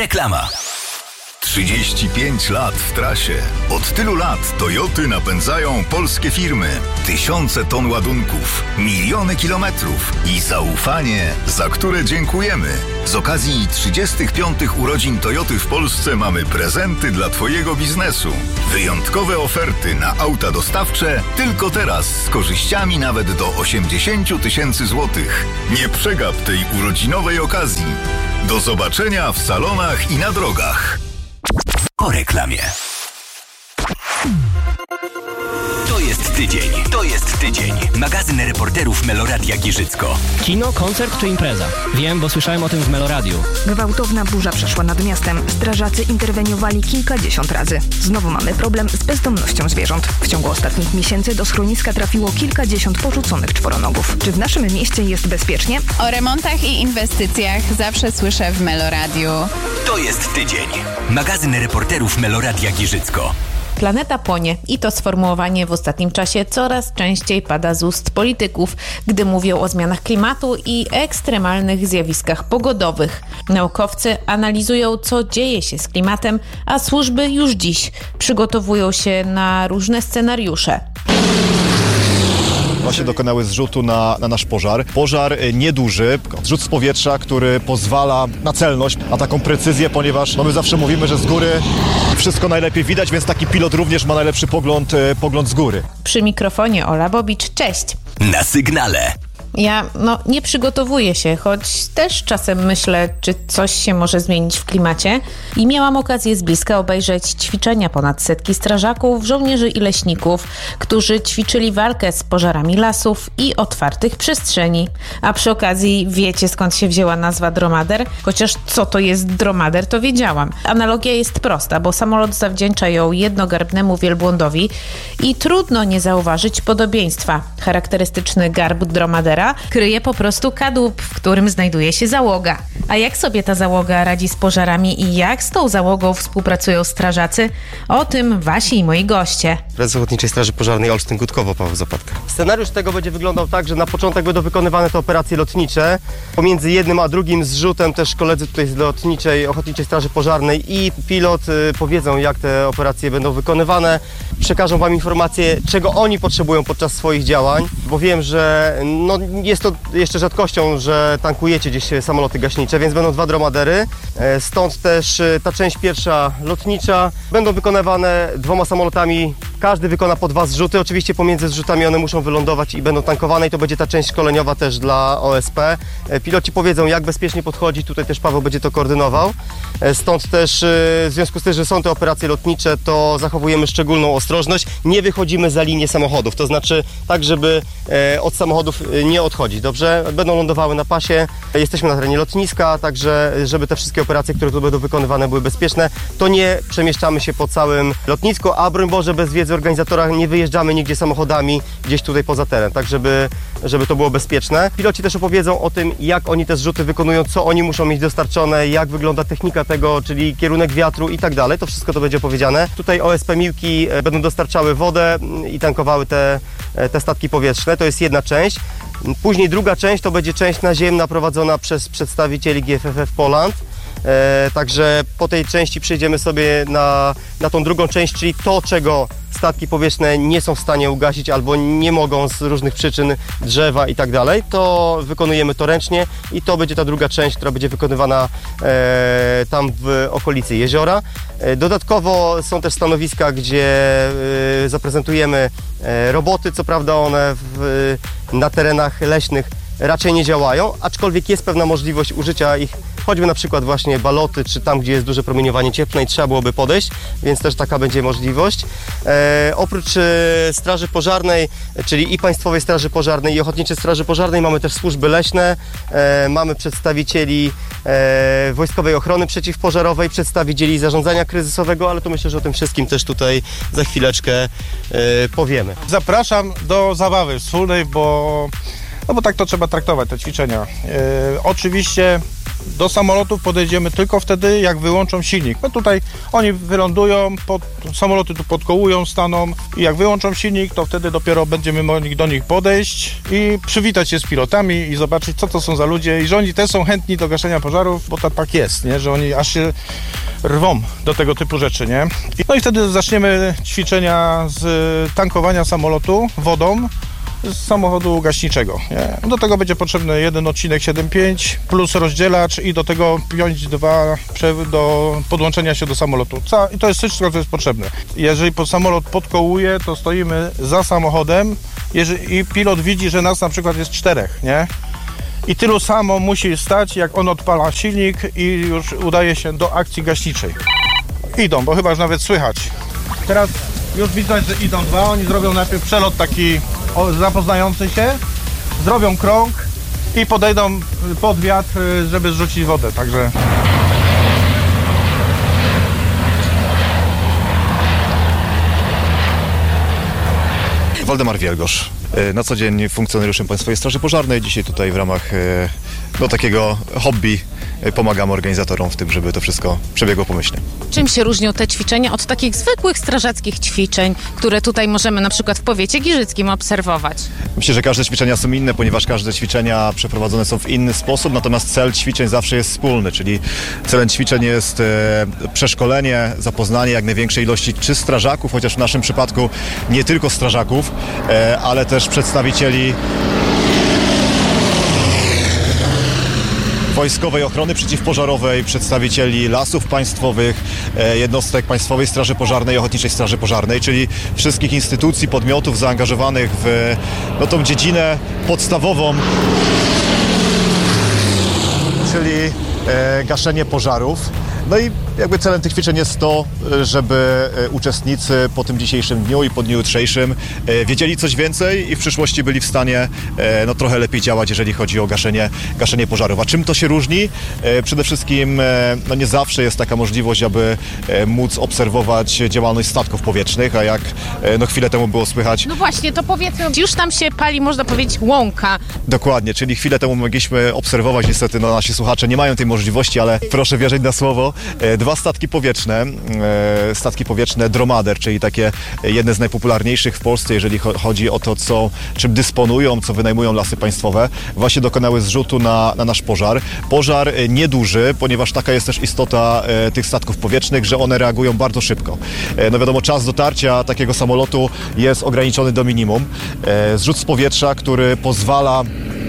Reklama. 35 lat w trasie. Od tylu lat Toyoty napędzają polskie firmy. Tysiące ton ładunków, miliony kilometrów i zaufanie, za które dziękujemy. Z okazji 35 urodzin Toyoty w Polsce mamy prezenty dla Twojego biznesu. Wyjątkowe oferty na auta dostawcze tylko teraz z korzyściami nawet do 80 000 złotych. Nie przegap tej urodzinowej okazji. Do zobaczenia w salonach i na drogach. Po reklamie. To jest tydzień. Magazyn reporterów Meloradia Giżycko. Kino, koncert czy impreza? Wiem, bo słyszałem o tym w Meloradiu. Gwałtowna burza przeszła nad miastem. Strażacy interweniowali kilkadziesiąt razy. Znowu mamy problem z bezdomnością zwierząt. W ciągu ostatnich miesięcy do schroniska trafiło kilkadziesiąt porzuconych czworonogów. Czy w naszym mieście jest bezpiecznie? O remontach i inwestycjach zawsze słyszę w Meloradiu. To jest tydzień. Magazyn reporterów Meloradia Giżycko. Planeta płonie i to sformułowanie w ostatnim czasie coraz częściej pada z ust polityków, gdy mówią o zmianach klimatu i ekstremalnych zjawiskach pogodowych. Naukowcy analizują, co dzieje się z klimatem, a służby już dziś przygotowują się na różne scenariusze. Właśnie dokonały zrzutu na nasz pożar. Pożar nieduży, zrzut z powietrza, który pozwala na celność, na taką precyzję, ponieważ my zawsze mówimy, że z góry wszystko najlepiej widać, więc taki pilot również ma najlepszy pogląd z góry. Przy mikrofonie Ola Bobicz, cześć! Na sygnale. Ja nie przygotowuję się, choć też czasem myślę, czy coś się może zmienić w klimacie i miałam okazję z bliska obejrzeć ćwiczenia ponad setki strażaków, żołnierzy i leśników, którzy ćwiczyli walkę z pożarami lasów i otwartych przestrzeni. A przy okazji wiecie, skąd się wzięła nazwa dromader? Chociaż co to jest dromader, to wiedziałam. Analogia jest prosta, bo samolot zawdzięcza ją jednogarbnemu wielbłądowi i trudno nie zauważyć podobieństwa. Charakterystyczny garb dromadera kryje po prostu kadłub, w którym znajduje się załoga. A jak sobie ta załoga radzi z pożarami i jak z tą załogą współpracują strażacy? O tym wasi i moi goście. Prezes Ochotniczej Straży Pożarnej Olsztyn-Gutkowo, Paweł Zapadka. Scenariusz tego będzie wyglądał tak, że na początek będą wykonywane te operacje lotnicze. Pomiędzy jednym a drugim zrzutem też koledzy tutaj z Ochotniczej Straży Pożarnej i pilot powiedzą, jak te operacje będą wykonywane. Przekażą wam informacje, czego oni potrzebują podczas swoich działań, bo wiem, że jest to jeszcze rzadkością, że tankujecie gdzieś samoloty gaśnicze, więc będą 2 dromadery. Stąd też ta część pierwsza lotnicza. Będą wykonywane 2 samolotami. Każdy wykona po 2 zrzuty. Oczywiście pomiędzy zrzutami one muszą wylądować i będą tankowane i to będzie ta część szkoleniowa też dla OSP. Piloci powiedzą, jak bezpiecznie podchodzić. Tutaj też Paweł będzie to koordynował. Stąd też w związku z tym, że są te operacje lotnicze, to zachowujemy szczególną ostrożność. Nie wychodzimy za linię samochodów. To znaczy tak, żeby od samochodów nie odchodzić. Dobrze? Będą lądowały na pasie. Jesteśmy na terenie lotniska, także żeby te wszystkie operacje, które tu będą wykonywane, były bezpieczne, to nie przemieszczamy się po całym lotnisku, a broń Boże, bez wiedzy organizatora nie wyjeżdżamy nigdzie samochodami gdzieś tutaj poza teren, tak żeby to było bezpieczne. Piloci też opowiedzą o tym, jak oni te zrzuty wykonują, co oni muszą mieć dostarczone, jak wygląda technika tego, czyli kierunek wiatru i tak dalej. To wszystko to będzie opowiedziane. Tutaj OSP Miłki będą dostarczały wodę i tankowały te statki powietrzne. To jest jedna część. Później druga część to będzie część naziemna prowadzona przez przedstawicieli GFFF Poland. Także po tej części przejdziemy sobie na tą drugą część, czyli to, czego statki powietrzne nie są w stanie ugasić albo nie mogą z różnych przyczyn, drzewa i tak dalej, to wykonujemy to ręcznie i to będzie ta druga część, która będzie wykonywana tam w okolicy jeziora. Dodatkowo są też stanowiska, gdzie zaprezentujemy roboty, co prawda one na terenach leśnych raczej nie działają, aczkolwiek jest pewna możliwość użycia ich, choćby na przykład właśnie baloty, czy tam, gdzie jest duże promieniowanie cieplne i trzeba byłoby podejść, więc też taka będzie możliwość. Oprócz Straży Pożarnej, czyli i Państwowej Straży Pożarnej, i Ochotniczej Straży Pożarnej, mamy też służby leśne, mamy przedstawicieli Wojskowej Ochrony Przeciwpożarowej, przedstawicieli zarządzania kryzysowego, ale to myślę, że o tym wszystkim też tutaj za chwileczkę powiemy. Zapraszam do zabawy wspólnej, bo tak to trzeba traktować, te ćwiczenia. Oczywiście Do samolotów podejdziemy tylko wtedy, jak wyłączą silnik. No tutaj oni wylądują, samoloty tu podkołują, staną i jak wyłączą silnik, to wtedy dopiero będziemy mogli do nich podejść i przywitać się z pilotami i zobaczyć, co to są za ludzie i że oni też są chętni do gaszenia pożarów, bo tak jest, nie? Że oni aż się rwą do tego typu rzeczy, nie? No i wtedy zaczniemy ćwiczenia z tankowania samolotu wodą z samochodu gaśniczego. Nie? Do tego będzie potrzebny jeden odcinek 7.5 plus rozdzielacz i do tego piąć 2 do podłączenia się do samolotu. I to jest wszystko, co jest potrzebne. Jeżeli samolot podkołuje, to stoimy za samochodem i pilot widzi, że nas na przykład jest 4, nie? I tylu samo musi stać, jak on odpala silnik i już udaje się do akcji gaśniczej. Idą, bo chyba już nawet słychać. Teraz już widać, że idą 2. Oni zrobią najpierw przelot taki zapoznający się, zrobią krąg i podejdą pod wiatr, żeby zrzucić wodę. Także Waldemar Wielgosz, na co dzień funkcjonariuszem Państwowej Straży Pożarnej. Dzisiaj tutaj w ramach takiego hobby pomagamy organizatorom w tym, żeby to wszystko przebiegło pomyślnie. Czym się różnią te ćwiczenia od takich zwykłych strażackich ćwiczeń, które tutaj możemy na przykład w powiecie giżyckim obserwować? Myślę, że każde ćwiczenia są inne, ponieważ każde ćwiczenia przeprowadzone są w inny sposób, natomiast cel ćwiczeń zawsze jest wspólny, czyli celem ćwiczeń jest przeszkolenie, zapoznanie jak największej ilości czy strażaków, chociaż w naszym przypadku nie tylko strażaków, ale też przedstawicieli Wojskowej Ochrony Przeciwpożarowej, przedstawicieli Lasów Państwowych, jednostek Państwowej Straży Pożarnej i Ochotniczej Straży Pożarnej, czyli wszystkich instytucji, podmiotów zaangażowanych w tą dziedzinę podstawową, czyli gaszenie pożarów. No i jakby celem tych ćwiczeń jest to, żeby uczestnicy po tym dzisiejszym dniu i po dniu jutrzejszym wiedzieli coś więcej i w przyszłości byli w stanie trochę lepiej działać, jeżeli chodzi o gaszenie pożarów. A czym to się różni? Przede wszystkim nie zawsze jest taka możliwość, aby móc obserwować działalność statków powietrznych, a jak chwilę temu było słychać... No właśnie, to powiedzmy, już tam się pali, można powiedzieć, łąka. Dokładnie, czyli chwilę temu mogliśmy obserwować, niestety nasi słuchacze nie mają tej możliwości, ale proszę wierzyć na słowo, 2 statki powietrzne Dromader, czyli takie jedne z najpopularniejszych w Polsce, jeżeli chodzi o to, czym dysponują, co wynajmują Lasy Państwowe, właśnie dokonały zrzutu na nasz pożar. Pożar nieduży, ponieważ taka jest też istota tych statków powietrznych, że one reagują bardzo szybko. Wiadomo, czas dotarcia takiego samolotu jest ograniczony do minimum. Zrzut z powietrza, który pozwala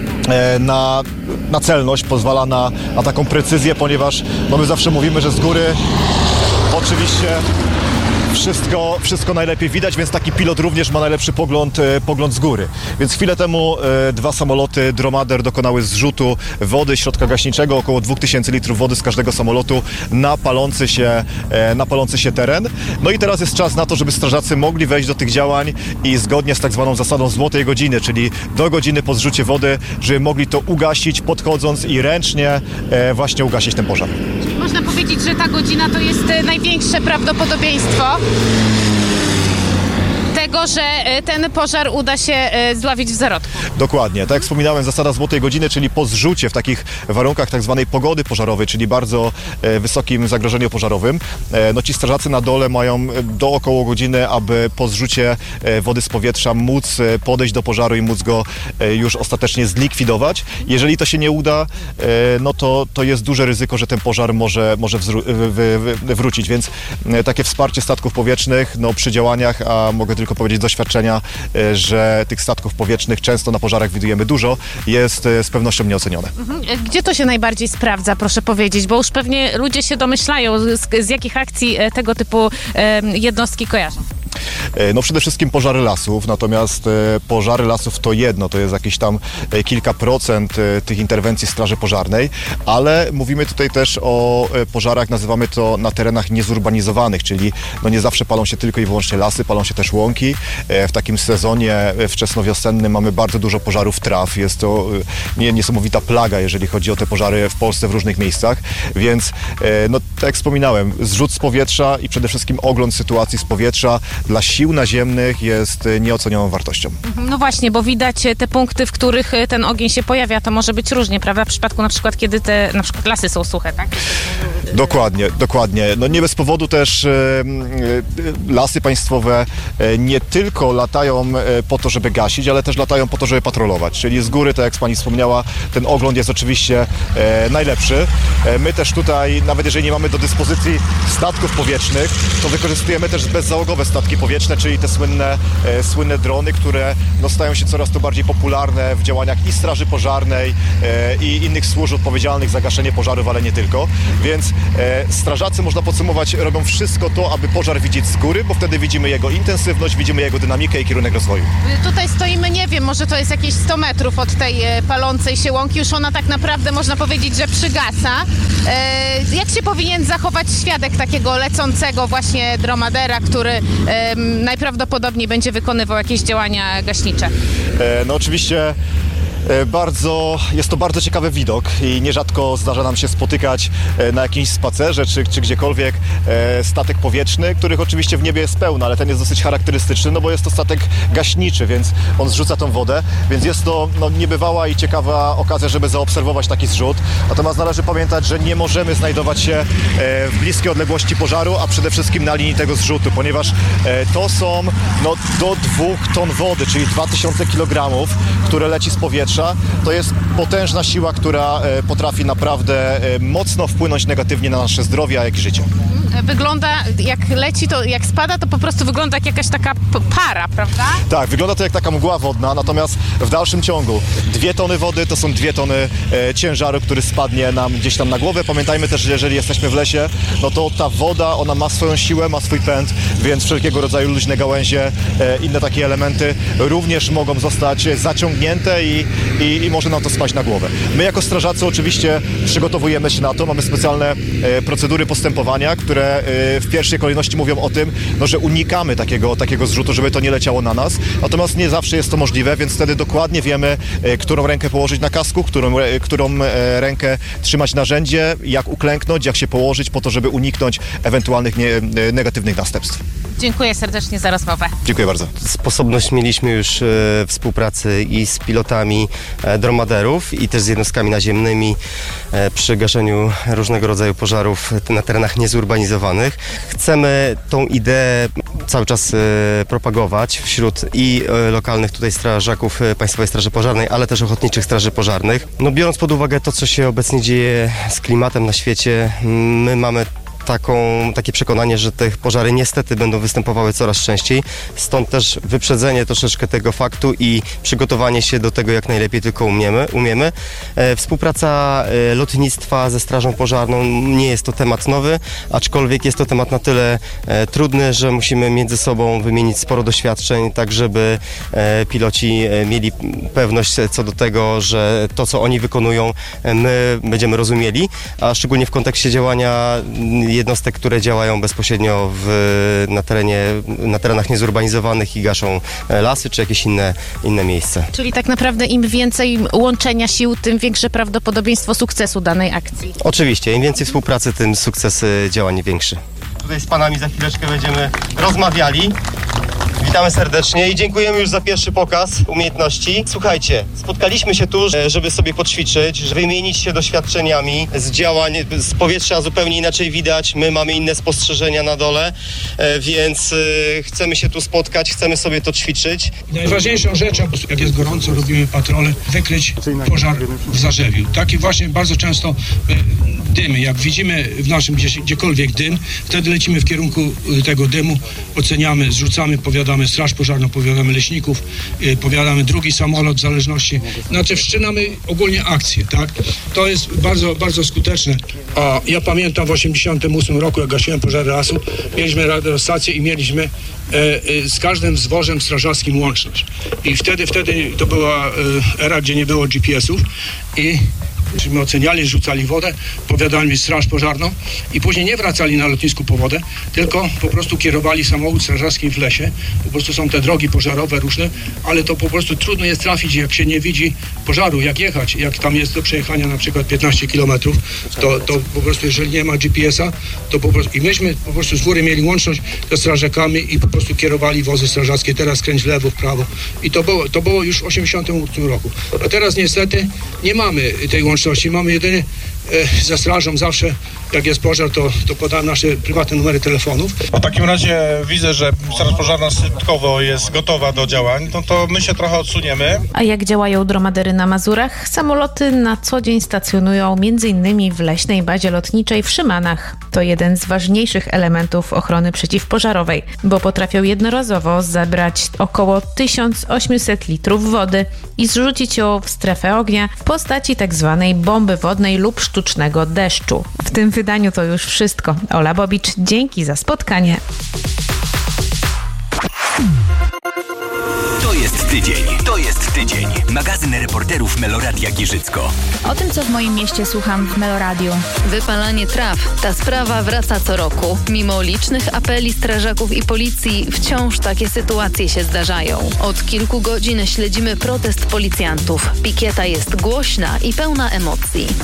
na celność, pozwala na taką precyzję, ponieważ my zawsze mówimy, że z góry oczywiście wszystko najlepiej widać, więc taki pilot również ma najlepszy pogląd z góry. Więc chwilę temu 2 samoloty Dromader dokonały zrzutu wody, środka gaśniczego, około 2000 litrów wody z każdego samolotu na palący się teren. No i teraz jest czas na to, żeby strażacy mogli wejść do tych działań i zgodnie z tak zwaną zasadą złotej godziny, czyli do godziny po zrzucie wody, żeby mogli to ugasić, podchodząc i ręcznie właśnie ugasić ten pożar. Czyli można powiedzieć, że ta godzina to jest największe prawdopodobieństwo tego, że ten pożar uda się zdławić w zarodku. Dokładnie. Tak jak wspominałem, zasada złotej godziny, czyli po zrzucie w takich warunkach tak zwanej pogody pożarowej, czyli bardzo wysokim zagrożeniu pożarowym, ci strażacy na dole mają do około godziny, aby po zrzucie wody z powietrza móc podejść do pożaru i móc go już ostatecznie zlikwidować. Jeżeli to się nie uda, to jest duże ryzyko, że ten pożar może wrócić, więc takie wsparcie statków powietrznych przy działaniach, a mogę tylko powiedzieć z doświadczenia, że tych statków powietrznych często na pożarach widujemy dużo, jest z pewnością nieocenione. Gdzie to się najbardziej sprawdza, proszę powiedzieć, bo już pewnie ludzie się domyślają, z jakich akcji tego typu jednostki kojarzą. Przede wszystkim pożary lasów, natomiast pożary lasów to jest jakieś tam kilka procent tych interwencji Straży Pożarnej, ale mówimy tutaj też o pożarach, nazywamy to na terenach niezurbanizowanych, czyli nie zawsze palą się tylko i wyłącznie lasy, palą się też łąki. W takim sezonie wczesnowiosennym mamy bardzo dużo pożarów traw, jest to niesamowita plaga, jeżeli chodzi o te pożary w Polsce w różnych miejscach, więc Tak jak wspominałem, zrzut z powietrza i przede wszystkim ogląd sytuacji z powietrza dla sił naziemnych jest nieocenioną wartością. No właśnie, bo widać te punkty, w których ten ogień się pojawia, to może być różnie, prawda? W przypadku na przykład, kiedy te na przykład lasy są suche, tak? Dokładnie. No nie bez powodu też lasy państwowe nie tylko latają po to, żeby gasić, ale też latają po to, żeby patrolować. Czyli z góry, tak jak pani wspomniała, ten ogląd jest oczywiście najlepszy. My też tutaj, nawet jeżeli nie mamy do dyspozycji statków powietrznych, to wykorzystujemy też bezzałogowe statki powietrzne, czyli te słynne drony, które stają się coraz to bardziej popularne w działaniach i Straży Pożarnej i innych służb odpowiedzialnych za gaszenie pożarów, ale nie tylko. Więc strażacy, można podsumować, robią wszystko to, aby pożar widzieć z góry, bo wtedy widzimy jego intensywność, widzimy jego dynamikę i kierunek rozwoju. Tutaj stoimy, nie wiem, może to jest jakieś 100 metrów od tej palącej się łąki. Już ona tak naprawdę, można powiedzieć, że przygasa. Jak się powinien zachować świadek takiego lecącego właśnie dromadera, który najprawdopodobniej będzie wykonywał jakieś działania gaśnicze? No oczywiście jest to bardzo ciekawy widok i nierzadko zdarza nam się spotykać na jakimś spacerze czy gdziekolwiek statek powietrzny, których oczywiście w niebie jest pełno, ale ten jest dosyć charakterystyczny, no bo jest to statek gaśniczy, więc on zrzuca tą wodę, więc jest to niebywała i ciekawa okazja, żeby zaobserwować taki zrzut. Natomiast należy pamiętać, że nie możemy znajdować się w bliskiej odległości pożaru, a przede wszystkim na linii tego zrzutu, ponieważ to są do 2 ton wody, czyli 2000 kg, które leci z powietrza. To jest potężna siła, która potrafi naprawdę mocno wpłynąć negatywnie na nasze zdrowie, jak i życie. Wygląda, jak leci, to jak spada, to po prostu wygląda jak jakaś taka para, prawda? Tak, wygląda to jak taka mgła wodna, natomiast w dalszym ciągu 2 tony wody to są 2 tony ciężaru, który spadnie nam gdzieś tam na głowę. Pamiętajmy też, że jeżeli jesteśmy w lesie, no to ta woda, ona ma swoją siłę, ma swój pęd, więc wszelkiego rodzaju luźne gałęzie, inne takie elementy również mogą zostać zaciągnięte i może nam to spaść na głowę. My jako strażacy oczywiście przygotowujemy się na to, mamy specjalne procedury postępowania, które w pierwszej kolejności mówią o tym, że unikamy takiego zrzutu, żeby to nie leciało na nas. Natomiast nie zawsze jest to możliwe, więc wtedy dokładnie wiemy, którą rękę położyć na kasku, którą rękę trzymać narzędzie, jak uklęknąć, jak się położyć po to, żeby uniknąć ewentualnych negatywnych następstw. Dziękuję serdecznie za rozmowę. Dziękuję bardzo. Sposobność mieliśmy już współpracy i z pilotami dromaderów i też z jednostkami naziemnymi przy gaszeniu różnego rodzaju pożarów na terenach niezurbanizowanych. Chcemy tą ideę cały czas propagować wśród i lokalnych tutaj strażaków Państwowej Straży Pożarnej, ale też ochotniczych straży pożarnych. Biorąc pod uwagę to, co się obecnie dzieje z klimatem na świecie, my mamy takie przekonanie, że te pożary niestety będą występowały coraz częściej. Stąd też wyprzedzenie troszeczkę tego faktu i przygotowanie się do tego jak najlepiej tylko umiemy. Współpraca lotnictwa ze Strażą Pożarną nie jest to temat nowy, aczkolwiek jest to temat na tyle trudny, że musimy między sobą wymienić sporo doświadczeń, tak żeby piloci mieli pewność co do tego, że to, co oni wykonują, my będziemy rozumieli, a szczególnie w kontekście działania jednostek, które działają bezpośrednio na terenach niezurbanizowanych i gaszą lasy czy jakieś inne miejsca. Czyli tak naprawdę im więcej łączenia sił, tym większe prawdopodobieństwo sukcesu danej akcji. Oczywiście, im więcej współpracy, tym sukces działań większy. Tutaj z panami za chwileczkę będziemy rozmawiali. Witamy serdecznie i dziękujemy już za pierwszy pokaz umiejętności. Słuchajcie, spotkaliśmy się tu, żeby sobie poćwiczyć, żeby wymienić się doświadczeniami z działań z powietrza zupełnie inaczej widać. My mamy inne spostrzeżenia na dole, więc chcemy się tu spotkać, chcemy sobie to ćwiczyć. Najważniejszą rzeczą, jak jest gorąco, robimy patrole, wykryć pożar w zarzewiu. Taki właśnie bardzo często dymy. Jak widzimy w naszym gdziekolwiek dym, wtedy lecimy w kierunku tego dymu, oceniamy, zrzucamy, powiadamy Straż Pożarną, powiadamy leśników, powiadamy drugi samolot w zależności. Znaczy wszczynamy ogólnie akcję, tak? To jest bardzo, bardzo skuteczne. A ja pamiętam w 1988 roku, jak gasiłem pożary lasu, mieliśmy radiostację i mieliśmy z każdym wzwożem strażackim łączność. I wtedy to była era, gdzie nie było GPS-ów i My oceniali, rzucali wodę, powiadali straż pożarną i później nie wracali na lotnisku po wodę, tylko po prostu kierowali samochód strażacki w lesie. Po prostu są te drogi pożarowe różne, ale to po prostu trudno jest trafić, jak się nie widzi pożaru, jak jechać. Jak tam jest do przejechania na przykład 15 km, to po prostu jeżeli nie ma GPS-a, to po prostu... I myśmy po prostu z góry mieli łączność ze strażakami i po prostu kierowali wozy strażackie, teraz skręć w lewo, w prawo. I to było już w 1988 roku. A teraz niestety nie mamy tej łączności, mamy jedynie za strażą zawsze, jak jest pożar, to podam nasze prywatne numery telefonów. W takim razie widzę, że Straż Pożarna Sytkowo jest gotowa do działań, no to my się trochę odsuniemy. A jak działają dromadery na Mazurach? Samoloty na co dzień stacjonują m.in. w leśnej bazie lotniczej w Szymanach. To jeden z ważniejszych elementów ochrony przeciwpożarowej, bo potrafią jednorazowo zebrać około 1800 litrów wody i zrzucić ją w strefę ognia w postaci tzw. bomby wodnej lub sztucznego deszczu. W tym wydaniu to już wszystko. Ola Bobicz, dzięki za spotkanie. To jest tydzień. Magazyn reporterów Meloradia Giżycko. O tym, co w moim mieście słucham w Meloradiu. Wypalanie traw. Ta sprawa wraca co roku. Mimo licznych apeli strażaków i policji, wciąż takie sytuacje się zdarzają. Od kilku godzin śledzimy protest policjantów. Pikieta jest głośna i pełna emocji.